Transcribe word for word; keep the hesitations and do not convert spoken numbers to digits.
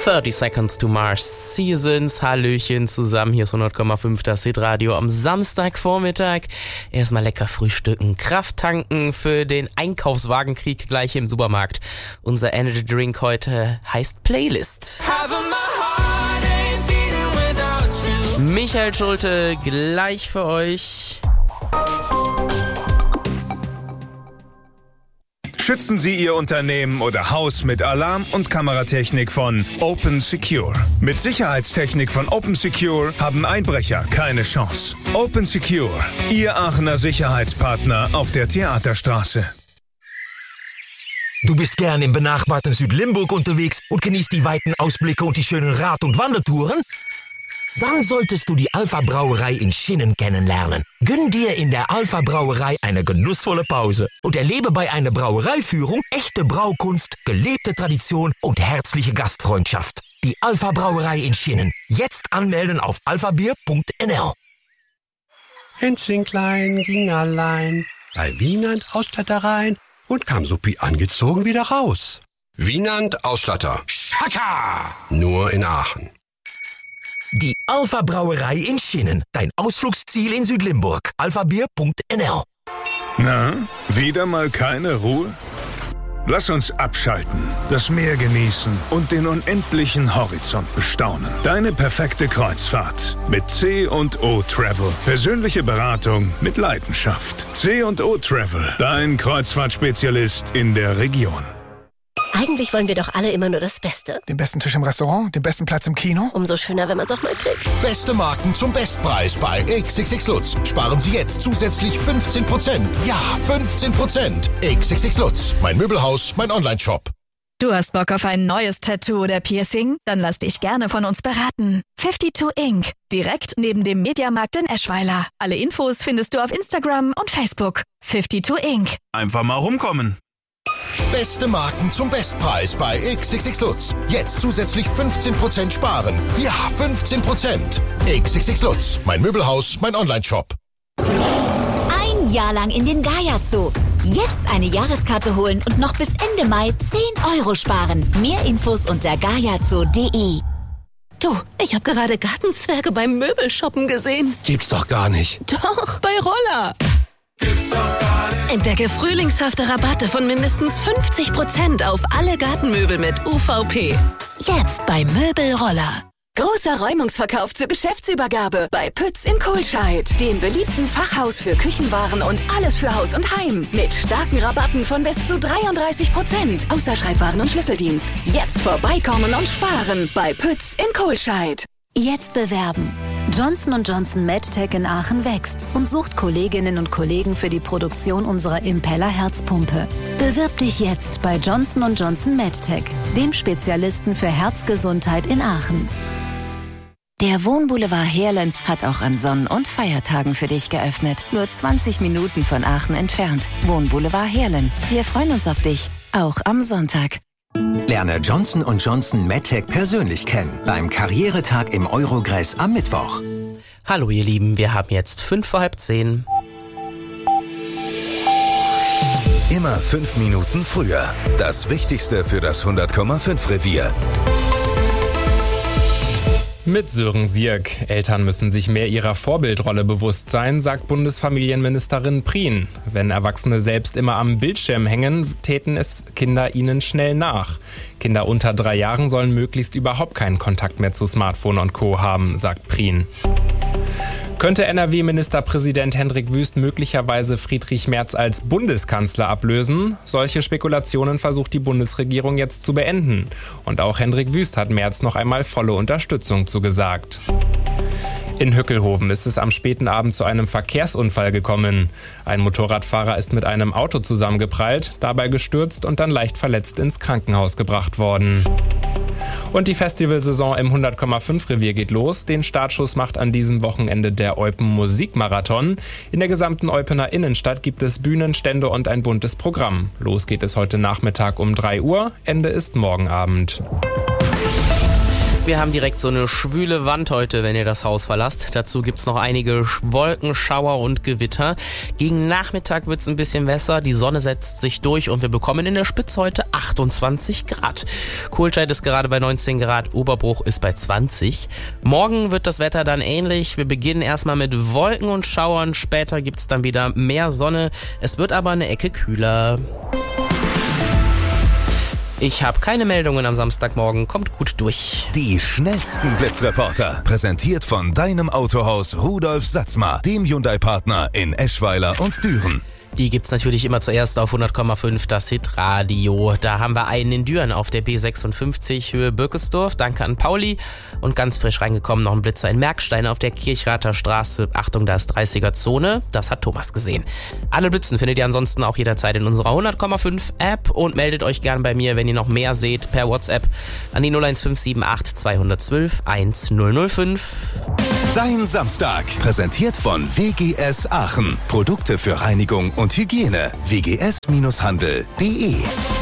thirty Seconds to Mars Seasons. Hallöchen zusammen, hier ist hundert Komma fünf das Hitradio am Samstagvormittag. Erstmal lecker frühstücken, Kraft tanken für den Einkaufswagenkrieg gleich im Supermarkt. Unser Energy Drink heute heißt Playlist. Michael Schulte gleich für euch. Schützen Sie Ihr Unternehmen oder Haus mit Alarm- und Kameratechnik von Open Secure. Mit Sicherheitstechnik von Open Secure haben Einbrecher keine Chance. Open Secure, Ihr Aachener Sicherheitspartner auf der Theaterstraße. Du bist gern im benachbarten Südlimburg unterwegs und genießt die weiten Ausblicke und die schönen Rad- und Wandertouren? Dann solltest du die Alpha Brauerei in Schinnen kennenlernen. Gönn dir in der Alpha Brauerei eine genussvolle Pause und erlebe bei einer Brauereiführung echte Braukunst, gelebte Tradition und herzliche Gastfreundschaft. Die Alpha Brauerei in Schinnen. Jetzt anmelden auf alphabier punkt n l. Hänschen klein ging allein bei Wienand Ausstatter rein und kam supi angezogen wieder raus. Wienand Ausstatter. Schaka! Nur in Aachen. Die Alpha Brauerei in Schinnen. Dein Ausflugsziel in Südlimburg. alphabier punkt n l. Na, wieder mal keine Ruhe? Lass uns abschalten, das Meer genießen und den unendlichen Horizont bestaunen. Deine perfekte Kreuzfahrt mit C und O Travel. Persönliche Beratung mit Leidenschaft. C und O Travel, dein Kreuzfahrtspezialist in der Region. Eigentlich wollen wir doch alle immer nur das Beste. Den besten Tisch im Restaurant, den besten Platz im Kino. Umso schöner, wenn man es auch mal kriegt. Beste Marken zum Bestpreis bei X X X Lutz. Sparen Sie jetzt zusätzlich fünfzehn Prozent. Ja, fünfzehn Prozent. X X X Lutz. Mein Möbelhaus, mein Online-Shop. Du hast Bock auf ein neues Tattoo oder Piercing? Dann lass dich gerne von uns beraten. zweiundfünfzig Incorporated. Direkt neben dem Mediamarkt in Eschweiler. Alle Infos findest du auf Instagram und Facebook. zweiundfünfzig Incorporated. Einfach mal rumkommen. Beste Marken zum Bestpreis bei X X X Lutz. Jetzt zusätzlich fünfzehn Prozent sparen. Ja, fünfzehn Prozent. X X X Lutz. Mein Möbelhaus, mein Online-Shop. Ein Jahr lang in den Gaia Zoo. Jetzt eine Jahreskarte holen und noch bis Ende Mai zehn Euro sparen. Mehr Infos unter gaia zoo punkt de. Du, ich habe gerade Gartenzwerge beim Möbelshoppen gesehen. Gibt's doch gar nicht. Doch, bei Roller. Entdecke frühlingshafte Rabatte von mindestens fünfzig Prozent auf alle Gartenmöbel mit U V P. Jetzt bei Möbelroller. Großer Räumungsverkauf zur Geschäftsübergabe bei Pütz in Kohlscheid, dem beliebten Fachhaus für Küchenwaren und alles für Haus und Heim. Mit starken Rabatten von bis zu dreiunddreißig Prozent, außer Schreibwaren und Schlüsseldienst. Jetzt vorbeikommen und sparen bei Pütz in Kohlscheid. Jetzt bewerben. Johnson und Johnson MedTech in Aachen wächst und sucht Kolleginnen und Kollegen für die Produktion unserer Impeller-Herzpumpe. Bewirb dich jetzt bei Johnson und Johnson MedTech, dem Spezialisten für Herzgesundheit in Aachen. Der Wohnboulevard Heerlen hat auch an Sonn- und Feiertagen für dich geöffnet. Nur zwanzig Minuten von Aachen entfernt. Wohnboulevard Heerlen. Wir freuen uns auf dich, auch am Sonntag. Lerne Johnson und Johnson MedTech persönlich kennen beim Karrieretag im Eurogress am Mittwoch. Hallo ihr Lieben, wir haben jetzt fünf vor halb zehn. Immer fünf Minuten früher. Das Wichtigste für das hundert Komma fünf Revier. Mit Sören Sierk. Eltern müssen sich mehr ihrer Vorbildrolle bewusst sein, sagt Bundesfamilienministerin Prien. Wenn Erwachsene selbst immer am Bildschirm hängen, täten es Kinder ihnen schnell nach. Kinder unter drei Jahren sollen möglichst überhaupt keinen Kontakt mehr zu Smartphone und Co. haben, sagt Prien. Könnte N R W-Ministerpräsident Hendrik Wüst möglicherweise Friedrich Merz als Bundeskanzler ablösen? Solche Spekulationen versucht die Bundesregierung jetzt zu beenden. Und auch Hendrik Wüst hat Merz noch einmal volle Unterstützung zugesagt. In Hückelhoven ist es am späten Abend zu einem Verkehrsunfall gekommen. Ein Motorradfahrer ist mit einem Auto zusammengeprallt, dabei gestürzt und dann leicht verletzt ins Krankenhaus gebracht worden. Und die Festivalsaison im hundert Komma fünf Revier geht los. Den Startschuss macht an diesem Wochenende der Eupen Musikmarathon. In der gesamten Eupener Innenstadt gibt es Bühnen, Stände und ein buntes Programm. Los geht es heute Nachmittag um drei Uhr. Ende ist morgen Abend. Wir haben direkt so eine schwüle Wand heute, wenn ihr das Haus verlasst. Dazu gibt's noch einige Wolken, Schauer und Gewitter. Gegen Nachmittag wird's ein bisschen besser, die Sonne setzt sich durch und wir bekommen in der Spitze heute achtundzwanzig Grad. Kohlscheid ist gerade bei neunzehn Grad, Oberbruch ist bei zwanzig. Morgen wird das Wetter dann ähnlich. Wir beginnen erstmal mit Wolken und Schauern, später gibt's dann wieder mehr Sonne. Es wird aber eine Ecke kühler. Ich habe keine Meldungen am Samstagmorgen. Kommt gut durch. Die schnellsten Blitzreporter. Präsentiert von deinem Autohaus Rudolf Satzmar, dem Hyundai-Partner in Eschweiler und Düren. Die gibt's natürlich immer zuerst auf hundert Komma fünf, das Hitradio. Da haben wir einen in Düren auf der B sechsundfünfzig Höhe Birkesdorf. Danke an Pauli. Und ganz frisch reingekommen noch ein Blitzer in Merkstein auf der Kirchrather Straße. Achtung, da ist dreißiger Zone. Das hat Thomas gesehen. Alle Blitzen findet ihr ansonsten auch jederzeit in unserer hundert Komma fünf App und meldet euch gern bei mir, wenn ihr noch mehr seht, per WhatsApp an die null eins fünf sieben acht zwei eins zwei eins null null fünf. Dein Samstag. Präsentiert von W G S Aachen. Produkte für Reinigung und Hygiene. w g s Handel punkt de